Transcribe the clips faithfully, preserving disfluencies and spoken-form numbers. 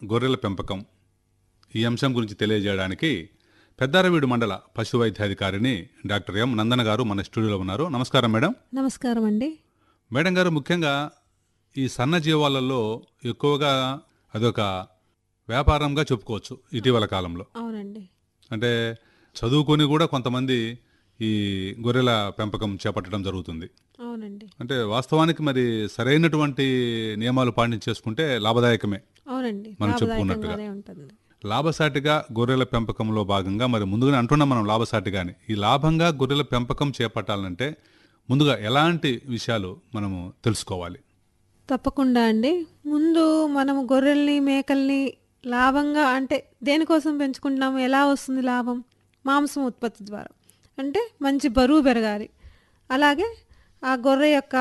గొర్రెల పెంపకం ఈ అంశం గురించి తెలియజేయడానికి పెద్దారవీడు మండల పశు వైద్యాధికారిని డాక్టర్ ఎం నందన గారు మన స్టూడియోలో ఉన్నారు. నమస్కారం మేడం. నమస్కారం అండి. మేడం గారు, ముఖ్యంగా ఈ సన్న జీవాలలో ఎక్కువగా అదొక వ్యాపారంగా చెప్పుకోవచ్చు ఇటీవల కాలంలో. అవునండి. అంటే చదువుకొని కూడా కొంతమంది ఈ గొర్రెల పెంపకం చేపట్టడం జరుగుతుంది. అవునండి. అంటే వాస్తవానికి మరి సరైనటువంటి నియమాలు పాటించేసుకుంటే లాభదాయకమే. అవునండి. మనం చెప్పుకున్నట్టుగా లాభదాయకంగానే ఉంటుంది. లాభసాటిగా గొర్రెల పెంపకంలో భాగంగా మరి ముందుగానే అంటున్నాం మనం లాభసాటిగాని. ఈ లాభంగా గొర్రెల పెంపకం చేపట్టాలంటే ముందుగా ఎలాంటి విషయాలు మనము తెలుసుకోవాలి? తప్పకుండా అండి. ముందు మనము గొర్రెల్ని మేకల్ని లాభంగా అంటే దేనికోసం పెంచుకుంటున్నాము, ఎలా వస్తుంది లాభం? మాంసం ఉత్పత్తి ద్వారా. అంటే మంచి బరువు పెరగాలి. అలాగే ఆ గొర్రె యొక్క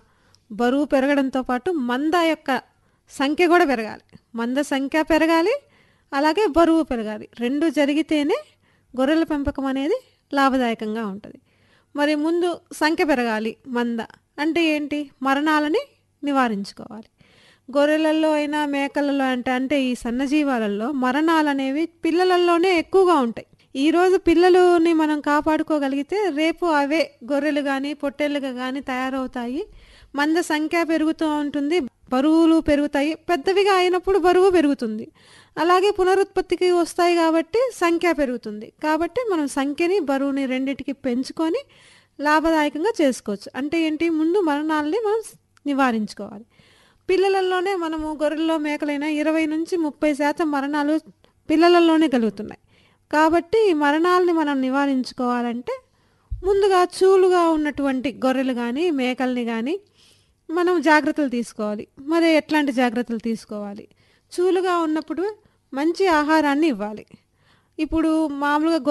బరువు పెరగడంతో పాటు మంద యొక్క సంఖ్య కూడా పెరగాలి. మంద సంఖ్య పెరగాలి, అలాగే బరువు పెరగాలి. రెండు జరిగితేనే గొర్రెల పెంపకం అనేది లాభదాయకంగా ఉంటుంది. మరి ముందు సంఖ్య పెరగాలి. మంద అంటే ఏంటి? మరణాలని నివారించుకోవాలి. గొర్రెలలో అయినా మేకలలో అంటే అంటే ఈ సన్నజీవాలలో మరణాలు అనేవి పిల్లలలోనే ఎక్కువగా ఉంటాయి. ఈరోజు పిల్లలని మనం కాపాడుకోగలిగితే రేపు అవే గొర్రెలు కానీ పొట్టేళ్ళుగా కానీ తయారవుతాయి. మంద సంఖ్య పెరుగుతూ ఉంటుంది, బరువులు పెరుగుతాయి. పెద్దవిగా అయినప్పుడు బరువు పెరుగుతుంది. అలాగే పునరుత్పత్తికి వస్తాయి కాబట్టి సంఖ్య పెరుగుతుంది. కాబట్టి మనం సంఖ్యని బరువుని రెండింటికి పెంచుకొని లాభదాయకంగా చేసుకోవచ్చు. అంటే ఏంటి? ముందు మరణాలని మనం నివారించుకోవాలి. పిల్లలలోనే మనము గొర్రెల్లో మేకలైనా ఇరవై నుంచి ముప్పై శాతం మరణాలు పిల్లలలోనే కలుగుతున్నాయి. కాబట్టి ఈ మరణాలని మనం నివారించుకోవాలంటే ముందుగా చూలుగా ఉన్నటువంటి గొర్రెలు కానీ మేకల్ని కానీ మనం జాగ్రత్తలు తీసుకోవాలి. మరి ఎట్లాంటి జాగ్రత్తలు తీసుకోవాలి? చూలుగా ఉన్నప్పుడు మంచి ఆహారాన్ని ఇవ్వాలి. ఇప్పుడు మామూలుగా